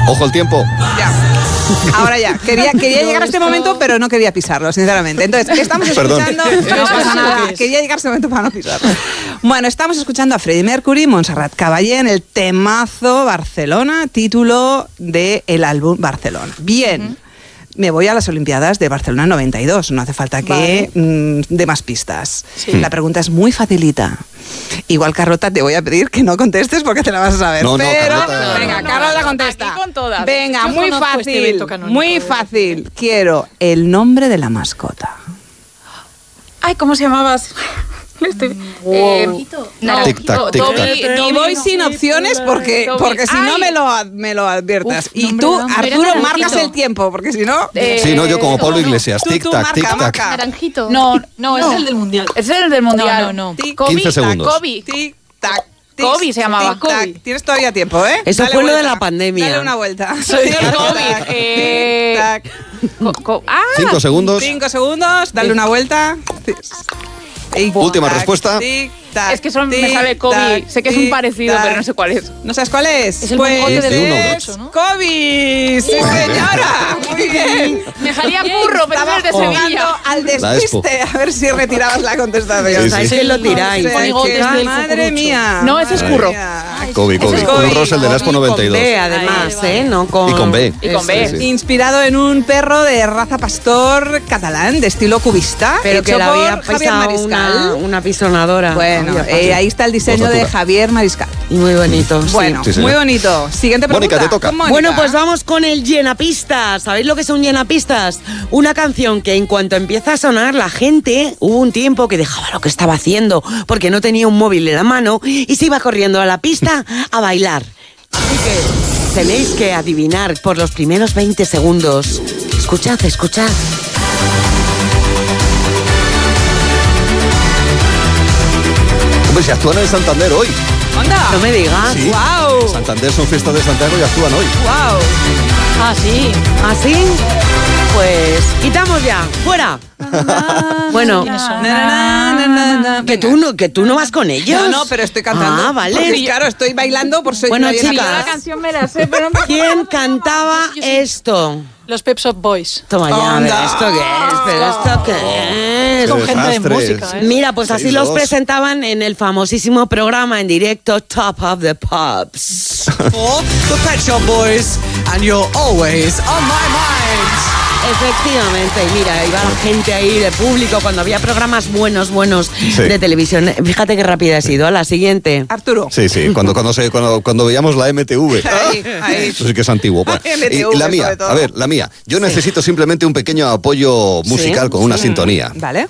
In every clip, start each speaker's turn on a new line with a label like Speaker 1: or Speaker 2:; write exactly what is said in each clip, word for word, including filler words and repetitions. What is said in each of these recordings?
Speaker 1: Ojo el tiempo.
Speaker 2: Ya. Ahora ya. Quería, quería llegar a este momento, pero no quería pisarlo, sinceramente. Entonces, estamos escuchando... No pasa nada. Quería llegar a este momento para no pisarlo. Bueno, estamos escuchando a Freddie Mercury, Montserrat Caballé en el temazo Barcelona, título del álbum Barcelona. Bien. Uh-huh. Me voy a las Olimpiadas de Barcelona noventa y dos. No hace falta que vale. mm, dé más pistas. Sí. La pregunta es muy facilita. Igual, Carlota, te voy a pedir que no contestes porque te la vas a saber.
Speaker 1: No,
Speaker 2: Pero,
Speaker 1: no, Carlota,
Speaker 2: venga,
Speaker 3: no,
Speaker 2: Carlota
Speaker 3: no,
Speaker 2: contesta.
Speaker 3: Aquí con todas.
Speaker 2: Venga,
Speaker 3: Yo
Speaker 2: muy fácil,
Speaker 3: este
Speaker 2: muy fácil. Quiero el nombre de la mascota.
Speaker 3: Ay, ¿cómo se llamabas? Estoy...
Speaker 4: Wow.
Speaker 3: Eh,
Speaker 4: no,
Speaker 1: tic tac, tic tac.
Speaker 2: Y voy sin opciones porque, porque si no me lo, me lo adviertas.
Speaker 3: Uf,
Speaker 2: y tú,
Speaker 3: nombre,
Speaker 2: Arturo,
Speaker 3: nombre,
Speaker 2: marcas el tiempo, porque si no...
Speaker 3: Eh,
Speaker 1: sí, no, yo como Pablo Iglesias.
Speaker 2: Tú,
Speaker 1: Tic
Speaker 2: tú,
Speaker 1: tac,
Speaker 2: marca,
Speaker 1: tic tac.
Speaker 2: marca.
Speaker 4: Naranjito.
Speaker 3: No, no,
Speaker 4: No.
Speaker 3: es el del mundial. Es el del mundial.
Speaker 4: No, no, no.
Speaker 2: Tic,
Speaker 3: Kobe,
Speaker 1: quince segundos.
Speaker 3: Kobe.
Speaker 2: tic, tac.
Speaker 3: Kobe se llamaba.
Speaker 2: Tic, tac.
Speaker 3: Kobe.
Speaker 2: Tienes todavía tiempo, ¿eh?
Speaker 5: Eso
Speaker 2: Dale
Speaker 5: fue lo
Speaker 2: vuelta.
Speaker 5: de la pandemia.
Speaker 2: Dale una vuelta.
Speaker 3: Soy del
Speaker 2: Tic,
Speaker 3: COVID.
Speaker 2: tac,
Speaker 3: Eh,
Speaker 2: tic, tac.
Speaker 3: Co- co- ah,
Speaker 1: Cinco segundos.
Speaker 2: Cinco segundos, dale una vuelta. Tic,
Speaker 1: Última
Speaker 2: tac,
Speaker 1: respuesta.
Speaker 2: Tic, tac,
Speaker 3: es que solo me
Speaker 2: tic,
Speaker 3: sale Kobe.
Speaker 2: tac,
Speaker 3: Sé que es un
Speaker 2: tic,
Speaker 3: parecido,
Speaker 2: tac.
Speaker 3: pero no sé cuál es.
Speaker 2: ¿No sabes cuál es?
Speaker 4: Es el
Speaker 2: pues
Speaker 4: mongote
Speaker 1: del
Speaker 2: es
Speaker 4: ocho, ¿no?
Speaker 2: Kobe, sí señora. Muy bien.
Speaker 3: Me salía curro, pero
Speaker 2: Estaba
Speaker 3: es de
Speaker 2: jugando
Speaker 3: Sevilla.
Speaker 2: al
Speaker 1: La Expo.
Speaker 2: despiste, a ver si retirabas la contestación.
Speaker 1: Sí,
Speaker 5: ¿Sabéis
Speaker 1: sí.
Speaker 5: que lo tiráis?
Speaker 2: O sea,
Speaker 4: Monigotes
Speaker 2: que-
Speaker 4: del
Speaker 2: madre
Speaker 4: cucurucho.
Speaker 2: mía.
Speaker 3: No, ese es
Speaker 2: madre
Speaker 3: curro.
Speaker 2: mía.
Speaker 1: Kobe, Kobe.
Speaker 2: Ese es Kobe.
Speaker 1: Un Rosel de la Expo noventa y
Speaker 5: Con
Speaker 1: dos.
Speaker 5: B, además,
Speaker 4: Ahí,
Speaker 5: ¿eh? No con...
Speaker 1: Y con B.
Speaker 3: Y con B.
Speaker 1: Sí, sí.
Speaker 2: Inspirado en un perro de raza pastor catalán de estilo cubista,
Speaker 5: Pero
Speaker 2: hecho
Speaker 5: que le había
Speaker 2: por Javier
Speaker 5: pisado
Speaker 2: Mariscal.
Speaker 5: una, una pisonadora.
Speaker 2: Bueno,
Speaker 5: Había
Speaker 2: eh, ahí está el diseño
Speaker 1: Dos
Speaker 2: de
Speaker 1: alturas.
Speaker 2: Javier Mariscal.
Speaker 5: Y muy bonito, sí.
Speaker 2: Bueno,
Speaker 1: Sí, señor.
Speaker 2: muy bonito. Siguiente pregunta.
Speaker 1: Mónica, te toca.
Speaker 2: Con Mónica.
Speaker 5: Bueno, pues vamos con el llenapistas. ¿Sabéis lo que es un llenapistas? Una canción que en cuanto empieza a sonar, la gente, hubo un tiempo que dejaba lo que estaba haciendo porque no tenía un móvil en la mano y se iba corriendo a la pista a bailar. Así que tenéis que adivinar por los primeros veinte segundos. Escuchad, escuchad.
Speaker 1: Hombre, si actúan en Santander hoy.
Speaker 2: ¡Anda!
Speaker 5: No me digas.
Speaker 1: Sí.
Speaker 2: ¡Guau!
Speaker 1: Santander son fiestas de Santiago y actúan hoy.
Speaker 2: ¡Guau!
Speaker 4: Ah, sí.
Speaker 5: ¿Así? Pues quitamos ya. ¡Fuera! Bueno,
Speaker 4: ¿Quiénes son?
Speaker 2: Na, na, na, na, na.
Speaker 5: que tú no, que tú no vas con ellos.
Speaker 2: No, no, pero estoy cantando.
Speaker 5: Ah, vale.
Speaker 2: Porque, claro, estoy bailando por ser
Speaker 5: Bueno,
Speaker 2: una
Speaker 5: chicas.
Speaker 2: llena-
Speaker 3: La canción me la sé, pero no me
Speaker 5: ¿Quién cantaba esto?
Speaker 4: Los Pep Shop Boys.
Speaker 5: Toma ya, a ver,
Speaker 2: Anda.
Speaker 5: ¿esto qué es? ¿Pero esto qué es?
Speaker 4: Con gente de
Speaker 1: desastre.
Speaker 4: música, ¿eh?
Speaker 5: Mira, pues así
Speaker 1: Seis,
Speaker 5: los
Speaker 1: dos.
Speaker 5: presentaban en el famosísimo programa en directo Top of the Pops.
Speaker 6: For the Pet Shop Boys, and you're always on my mind.
Speaker 5: Efectivamente, y mira, iba la gente ahí de público cuando había programas buenos, buenos
Speaker 1: Sí.
Speaker 5: de televisión. Fíjate qué rápida ha sido. A la siguiente.
Speaker 2: Arturo.
Speaker 1: Sí, sí, cuando, cuando, se, cuando, cuando veíamos la M T V.
Speaker 2: Ahí, ahí.
Speaker 1: Eso sí que es antiguo. Bueno,
Speaker 2: M T V,
Speaker 1: y la mía,
Speaker 2: sobre todo.
Speaker 1: a ver, la mía. Yo necesito simplemente un pequeño apoyo musical
Speaker 5: Sí,
Speaker 1: con una sintonía.
Speaker 2: Vale.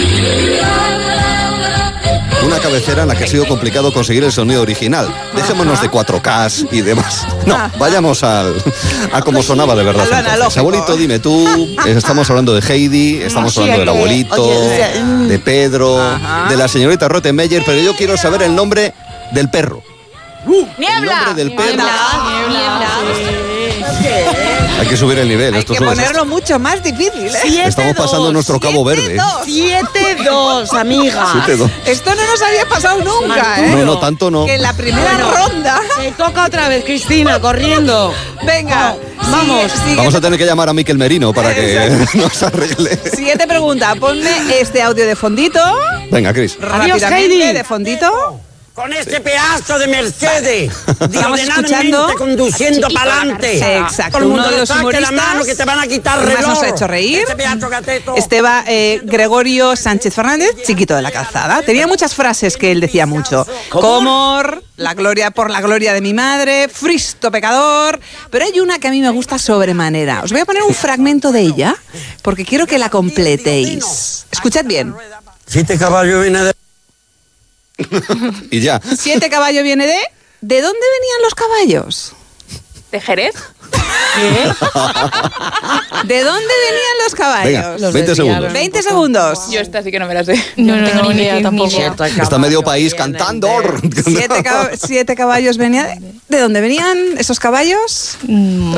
Speaker 1: Una cabecera en la que ha sido complicado conseguir el sonido original. Dejémonos de cuatro K y demás. No, vayamos al, a cómo sonaba de verdad.
Speaker 2: A lo
Speaker 1: entonces.
Speaker 2: analógico.
Speaker 1: Abuelito, dime tú. Estamos hablando de Heidi, estamos
Speaker 5: Sí,
Speaker 1: hablando del
Speaker 5: que-
Speaker 1: abuelito,
Speaker 5: oye, mm.
Speaker 1: de Pedro,
Speaker 2: Ajá.
Speaker 1: de la señorita Rottenmeier, pero yo quiero saber el nombre del perro.
Speaker 3: ¡Niebla!
Speaker 1: El nombre del perro.
Speaker 4: Niebla.
Speaker 1: Hay que subir el nivel.
Speaker 2: Hay
Speaker 1: esto
Speaker 2: que
Speaker 1: es un
Speaker 2: ponerlo
Speaker 1: desastre.
Speaker 2: mucho más difícil, ¿eh?
Speaker 5: Siete,
Speaker 1: Estamos pasando
Speaker 5: dos.
Speaker 1: nuestro Cabo Verde.
Speaker 5: siete dos, amiga.
Speaker 1: Siete, dos.
Speaker 2: Esto no nos había pasado nunca, ¿eh?
Speaker 1: No, no, tanto no.
Speaker 2: Que en la primera
Speaker 5: Bueno.
Speaker 2: ronda...
Speaker 5: Te toca otra vez, Cristina, corriendo.
Speaker 2: Venga,
Speaker 5: vamos.
Speaker 2: sigue- sigue-
Speaker 1: Vamos a tener que llamar a Miquel Merino para que
Speaker 2: Exacto.
Speaker 1: nos arregle.
Speaker 2: Siguiente pregunta. Ponme este audio de fondito.
Speaker 1: Venga, Cris.
Speaker 2: Rápidamente,
Speaker 5: Heidi.
Speaker 2: de fondito.
Speaker 7: Con este pedazo de Mercedes,
Speaker 2: Estamos escuchando-
Speaker 7: diagonalmente conduciendo para adelante.
Speaker 2: Exacto,
Speaker 7: Todo el
Speaker 2: uno
Speaker 7: mundo
Speaker 2: de
Speaker 7: le
Speaker 2: los
Speaker 7: saque la
Speaker 2: humoristas
Speaker 7: mano que te van a quitar
Speaker 2: que más
Speaker 7: reloj.
Speaker 2: nos ha hecho reír.
Speaker 7: Este pedazo cateto.
Speaker 2: Esteba eh, Gregorio Sánchez Fernández, chiquito de la calzada. Tenía muchas frases que él decía mucho. Comor, la gloria por la gloria de mi madre, fristo pecador. Pero hay una que a mí me gusta sobremanera. Os voy a poner un fragmento de ella porque quiero que la completéis. Escuchad bien.
Speaker 7: Siete caballos viene de...
Speaker 1: Y ya.
Speaker 2: Siete caballos viene de... ¿De dónde venían los caballos?
Speaker 3: ¿De Jerez?
Speaker 2: ¿De dónde venían los caballos?
Speaker 1: Venga,
Speaker 5: Los
Speaker 1: veinte
Speaker 5: desviaron.
Speaker 1: segundos.
Speaker 2: veinte segundos.
Speaker 3: Yo esta sí que no me la sé.
Speaker 4: No, no tengo ni idea tampoco.
Speaker 5: Cierto, el
Speaker 1: Está medio
Speaker 5: caballo
Speaker 1: país
Speaker 5: viene
Speaker 1: cantando.
Speaker 5: de-
Speaker 2: Siete, cab- siete caballos venían. ¿De dónde venían esos caballos?
Speaker 4: Mm,